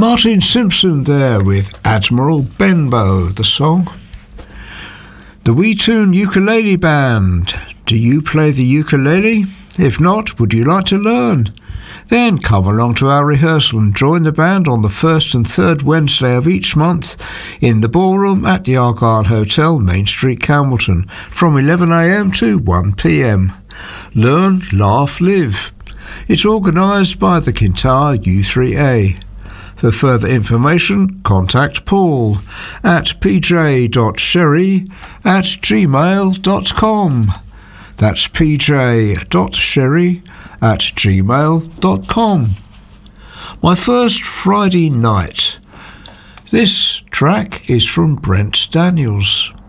Martin Simpson there with Admiral Benbow, the song. The Wee Tune Ukulele Band. Do you play the ukulele? If not, would you like to learn? Then come along to our rehearsal and join the band on the first and third Wednesday of each month in the ballroom at the Argyle Hotel, Main Street, Campbellton, from 11 a.m. to 1 p.m. Learn, laugh, live. It's organised by the Kintyre U3A. For further information, contact Paul at pj.sherry@gmail.com. That's pj.sherry@gmail.com. My first Friday night. This track is from Brent Daniels.